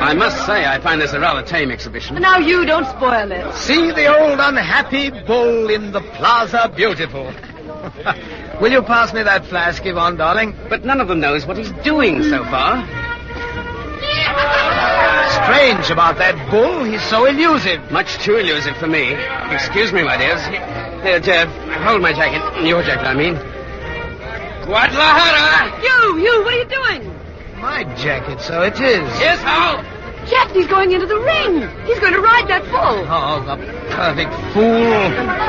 I must say I find this a rather tame exhibition. And now you don't spoil it. See the old unhappy bull in the Plaza Beautiful. Will you pass me that flask, Yvonne, darling? But none of them knows what he's doing so far. Strange about that bull. He's so elusive. Much too elusive for me. Excuse me, my dears. Here, Jeff, hold my jacket. Your jacket, I mean. Guadalajara! You, what are you doing? My jacket, so it is. Yes, Hal? Jeff, he's going into the ring. He's going to ride that bull. Oh, the perfect fool.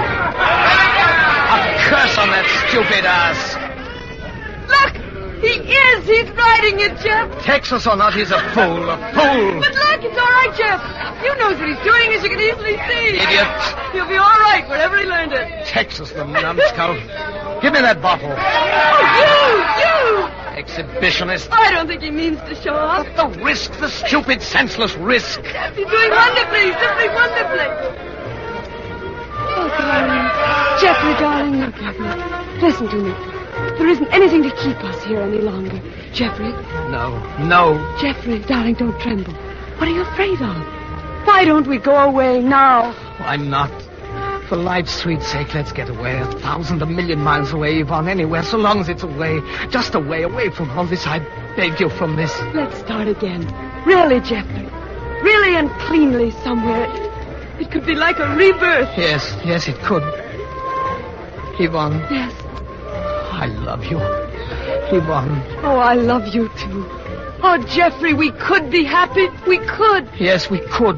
A curse on that stupid ass. Look! He is! He's riding it, Jeff! Texas or not, he's a fool. A fool! But look, it's all right, Jeff. You knows what he's doing, as you can easily see. Idiot. He'll be all right wherever he learned it. Texas, the numbskull. Give me that bottle. Oh, you! Exhibitionist. I don't think he means to show off. The risk, the stupid, senseless risk. Jeff, he's doing wonderfully, simply wonderfully. Oh, darling. Jeffrey, darling, look at me. Listen to me. There isn't anything to keep us here any longer. Jeffrey. No. Jeffrey, darling, don't tremble. What are you afraid of? Why don't we go away now? Why not? For life's sweet sake, let's get away. 1,000, 1,000,000 miles away, Yvonne, anywhere, so long as it's away. Just away from all this. I beg you from this. Let's start again. Really, Jeffrey. Really and cleanly somewhere. It could be like a rebirth. Yes, it could. Yvonne. Yes. I love you. Yvonne. Oh, I love you, too. Oh, Jeffrey, we could be happy. We could. Yes, we could.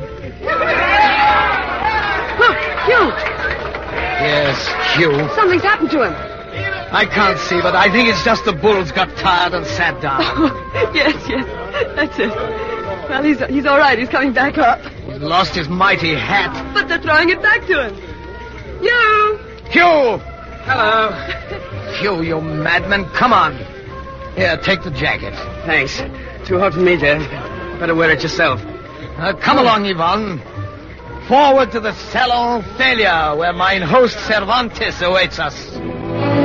Look, Hugh. Yes, Hugh. Something's happened to him. I can't see, but I think it's just the bulls got tired and sat down. Oh, yes, that's it. Well, he's all right. He's coming back up. He's lost his mighty hat. But they're throwing it back to him. Hugh! Hugh! Hello. Hugh, you madman. Come on. Here, take the jacket. Thanks. Too hot for me, Jeff. Better wear it yourself. Come along, Yvonne. Forward to the Salon Failure, where mine host Cervantes awaits us.